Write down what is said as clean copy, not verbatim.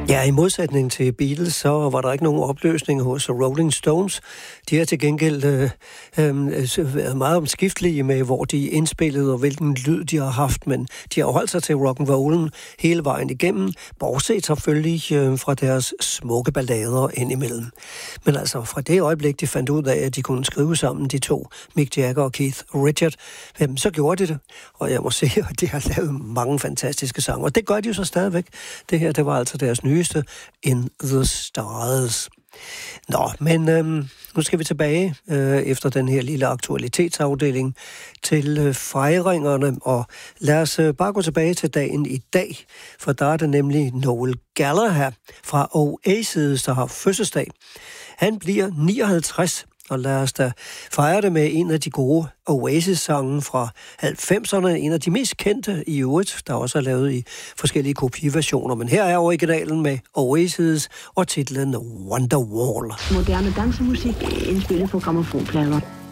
Ja, i modsætning til Beatles, så var der ikke nogen opløsning hos Rolling Stones. De har til gengæld været meget omskiftelige med, hvor de indspillede og hvilken lyd de har haft, men de har holdt sig til rock'n'rollen hele vejen igennem, bortset selvfølgelig fra deres smukke ballader indimellem. Men altså, fra det øjeblik, de fandt ud af, at de kunne skrive sammen, de to, Mick Jagger og Keith Richard, så gjorde de det. Og jeg må sige, at de har lavet mange fantastiske sange, og det gør de jo så stadigvæk. Det her, det var altså deres nyeste, In the Stars. Nå, men nu skal vi tilbage efter den her lille aktualitetsafdeling til fejringerne, og lad os bare gå tilbage til dagen i dag, for der er det nemlig Noel Gallagher fra Oasis, der har fødselsdag. Han bliver 59, og lad os da fejre det med en af de gode Oasis-sange fra 90'erne, en af de mest kendte i øvrigt, der også er lavet i forskellige kopiversioner. Men her er originalen med Oasis og titlen Wonderwall. Moderne dansemusik indspillet på grammofonplader.